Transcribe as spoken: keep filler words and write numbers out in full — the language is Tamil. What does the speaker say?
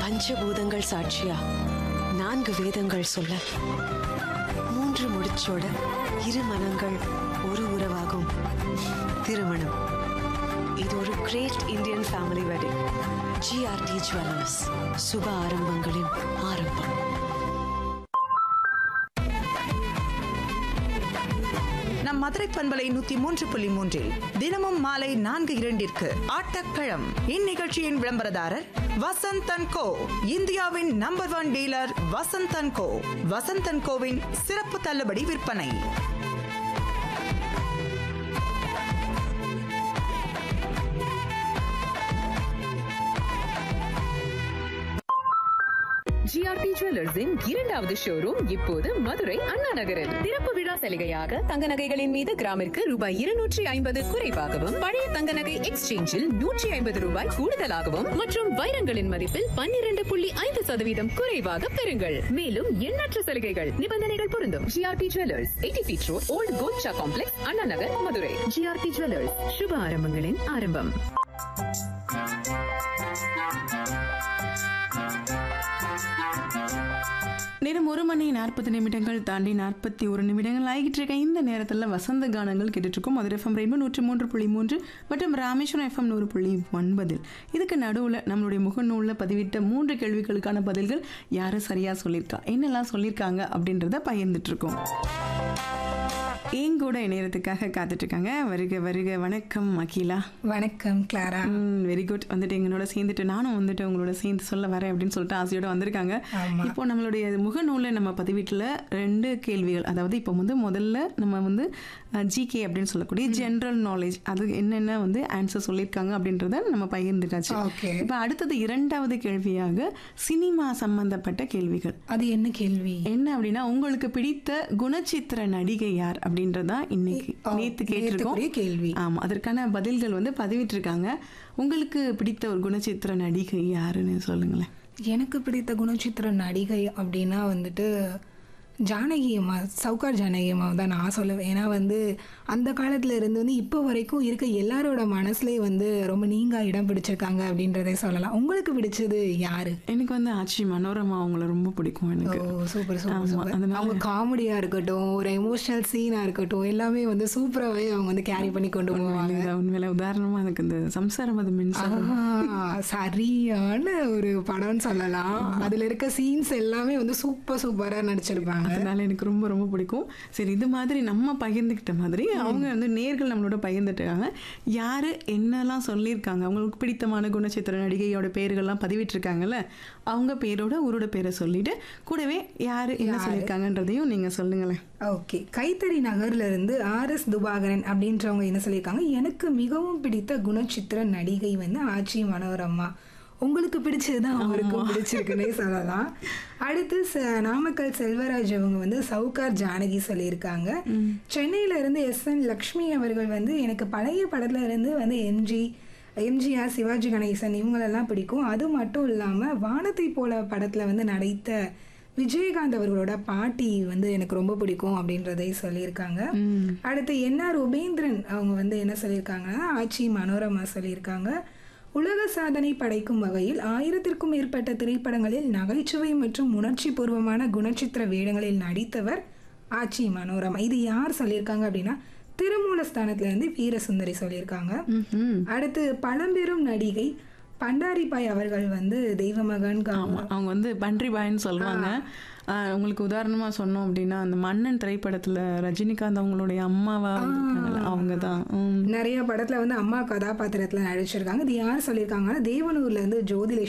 பஞ்சபூதங்கள் சாட்சியா நான்கு வேதங்கள் சொல்ல மூன்று முடிச்சோட இரு மனங்கள் ஒரு உறவாகும் திருமணம். இது ஒரு great Indian family wedding. GRT jewellers, சுப ஆரம்பங்களின் ஆரம்பம். நம் மதுரை பண்பலை நூத்தி மூன்று புள்ளி மூன்றில் தினமும் மாலை நான்கு இரண்டிற்கு ஆட்டக்களம். இந்நிகழ்ச்சியின் விளம்பரதாரர் வசந்த் அண்ட் கோ, இந்தியாவின் number one dealer Vasanth and go. Vasanth and CoWIN சிறப்பு தள்ளுபடி விற்பனை. ஜிஆர்டி ஜுவல்லர்ஸின் இரண்டாவது ஷோரூம் இப்போது மதுரை அண்ணா நகரில். திறப்பு விழா சலுகையாக தங்க நகைகளின் மீது கிராமிற்கு ரூபாய் இருநூற்றி ஐம்பது குறைவாகவும், பழைய தங்க நகை எக்ஸ்சேஞ்சில் நூற்றி ஐம்பது ரூபாய் கூடுதலாகவும் மற்றும் வைரங்களின் மதிப்பில் பன்னிரண்டு புள்ளி ஐந்து சதவீதம் குறைவாக பெறுங்கள். மேலும் எண்ணற்ற சலுகைகள், நிபந்தனைகள் பொருந்தும். GRT jewellers, eighty feet road, volt கோல்ட்ஷா complex, Anna Nagar, Madurai. GRT jewellers, சுப ஆரம்பங்களின் ஆரம்பம். நேரம் ஒரு மணி நாற்பது நிமிடங்கள் தாண்டி நாற்பத்தி ஒரு நிமிடங்கள் ஆகிட்டு இருக்க இந்த நேரத்தில் வசந்த கானங்கள் கேட்டுட்ருக்கோம். மதுரை எஃப்எம் ரெயின்போ நூற்றி மூன்று புள்ளி மூன்று மற்றும் ராமேஸ்வரம் எஃப்எம் நூறு புள்ளி ஒன்பதில். இதுக்கு நடுவில் நம்மளுடைய முகநூலில் பதிவிட்ட மூன்று கேள்விகளுக்கான பதில்கள் யாரும் சரியாக சொல்லியிருக்கா, என்னெல்லாம் சொல்லியிருக்காங்க அப்படின்றத பகிர்ந்துட்டுருக்கோம். என் கூட இணையறதுக்காக காத்துட்ருக்காங்க. வருக வருக. வணக்கம் அகிலா. வணக்கம் கிளாரா. Very good. வந்துட்டு எங்களோட சேர்ந்துட்டு நானும் வந்துட்டு உங்களோட சேர்ந்து சொல்ல வரேன் அப்படின்னு சொல்லிட்டு ஆசையோட வந்திருக்காங்க. இப்போ நம்மளுடைய முகநூலில் நம்ம பதிவீட்டில் ரெண்டு கேள்விகள், அதாவது இப்போ வந்து முதல்ல நம்ம வந்து ஜிகே அப்படின்னு சொல்லக்கூடிய ஜென்ரல் நாலேஜ், அது என்னென்ன வந்து ஆன்சர் சொல்லியிருக்காங்க அப்படின்றத நம்ம பகிர்ந்துட்டாச்சு. இப்போ அடுத்தது இரண்டாவது கேள்வியாக சினிமா சம்பந்தப்பட்ட கேள்விகள். அது என்ன கேள்வி? என்ன அப்படின்னா, உங்களுக்கு பிடித்த குணச்சித்திர நடிகை யார் அப்படின்றதா இன்னைக்கு நேத்து கேட்டிருக்கோம் கேள்வி. ஆமா, அதற்கான பதில்கள் வந்து பதிவிட்டு இருக்காங்க. உங்களுக்கு பிடித்த ஒரு குணச்சித்திர நடிகை யாருன்னு சொல்லுங்களேன். எனக்கு பிடித்த குணச்சித்திர நடிகை அப்படின்னா வந்துட்டு ஜானகி அம்மா, சவுகார் ஜானகி அம்மா தான் நான் சொல்லுவேன். ஏன்னா வந்து அந்த காலத்தில் இருந்து வந்து இப்போ வரைக்கும் இருக்க எல்லாரோட மனசுலேயே வந்து ரொம்ப நீங்கா இடம் பிடிச்சிருக்காங்க அப்படின்றதே சொல்லலாம். உங்களுக்கு பிடிச்சது யாரு? எனக்கு வந்து ஆச்சி மனோரமா அவங்கள ரொம்ப பிடிக்கும் எனக்கு. ஓ சூப்பர் சூப்பர். அவங்க காமெடியாக இருக்கட்டும், ஒரு எமோஷனல் சீனாக இருக்கட்டும், எல்லாமே வந்து சூப்பராகவே அவங்க வந்து கேரி பண்ணி கொண்டு போவாங்க. உண்மையில உதாரணமாக எனக்கு இந்த சம்சாரம் அது மின்சாரம் சரியான ஒரு படம்னு சொல்லலாம். அதில் இருக்க சீன்ஸ் எல்லாமே வந்து சூப்பர் சூப்பராக நடிச்சிருப்பாங்க. அதனால எனக்கு ரொம்ப ரொம்ப பிடிக்கும். சரி, இது மாதிரி நம்ம பகிர்ந்துக்கிட்ட மாதிரி அவங்க வந்து நேர்கள் நம்மளோட பகிர்ந்துட்டாங்க. யாரு என்னெல்லாம் சொல்லியிருக்காங்க, அவங்களுக்கு பிடித்தமான குணச்சித்திர நடிகையோட பேர்கள்லாம் பதிவிட்டிருக்காங்கல்ல, அவங்க பேரோட ஊரோட பேரை சொல்லிட்டு கூடவே யாரு என்ன சொல்லியிருக்காங்கன்றதையும் நீங்க சொல்லுங்களேன். ஓகே. கைத்தறி நகர்ல இருந்து ஆர் எஸ் துபாகரன் அப்படின்றவங்க என்ன சொல்லியிருக்காங்க, எனக்கு மிகவும் பிடித்த குணச்சித்திர நடிகை வந்து ஆச்சி மனோரமா. உங்களுக்கு பிடிச்சதுதான் அவருக்கும் பிடிச்சிருக்குன்னே சொல்லலாம். அடுத்து நாமக்கல் செல்வராஜ் அவங்க வந்து சவுகார் ஜானகி சொல்லியிருக்காங்க. சென்னையில இருந்து எஸ் என் லக்ஷ்மி அவர்கள் வந்து எனக்கு பழைய படத்துல இருந்து வந்து எம்ஜி எம்ஜிஆர் சிவாஜி கணேசன் இவங்களெல்லாம் பிடிக்கும். அது மட்டும் இல்லாமல் வானத்தை போல படத்தில் வந்து நடித்த விஜயகாந்த் அவர்களோட பாட்டி வந்து எனக்கு ரொம்ப பிடிக்கும் அப்படின்றதை சொல்லியிருக்காங்க. அடுத்து என்ஆர் உபேந்திரன் அவங்க வந்து என்ன சொல்லியிருக்காங்கன்னா ஆச்சி மனோரமா சொல்லியிருக்காங்க. உலக சாதனை படைக்கும் வகையில் ஆயிரத்திற்கும் மேற்பட்ட திரைப்படங்களில் நகைச்சுவை மற்றும் உணர்ச்சி பூர்வமான குணச்சித்திர வேடங்களில் நடித்தவர் ஆச்சி மனோரமா. இது யார் சொல்லியிருக்காங்க அப்படின்னா திருமூலஸ்தானத்துல இருந்து வீரசுந்தரி சொல்லியிருக்காங்க. அடுத்து பழம்பெரும் நடிகை பண்டாரிபாய் அவர்கள் வந்து தெய்வமகன், அவங்க வந்து பன்றிபாய்ன்னு சொல்லுவாங்க. உங்களுக்கு உதாரணமா சொன்னோம் அப்படின்னா அந்த மன்னன் திரைப்படத்துல ரஜினிகாந்த் அவங்களுடைய அம்மாவா அவங்க தான் நிறைய படத்துல வந்து அம்மா கதாபாத்திரத்துல நடிச்சிருக்காங்க. இது யார் சொல்லியிருக்காங்கன்னா தேவனூர்ல இருந்து ஜோதிலட்சுமி